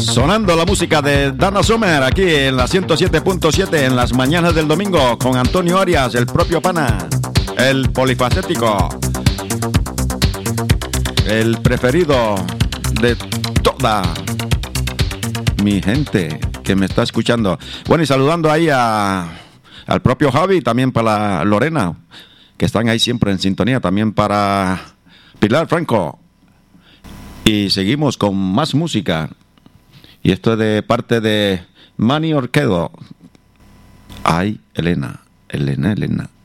Sonando la música de Dana Summer aquí en la 107.7 en las mañanas del domingo con Antonio Arias, el propio pana, el polifacético, el preferido de toda mi gente que me está escuchando. Bueno, y saludando ahí al propio Javi, también para Lorena, que están ahí siempre en sintonía, también para Pilar Franco. Y seguimos con más música. Y esto es de parte de Manny Orquedo. Ay, Elena.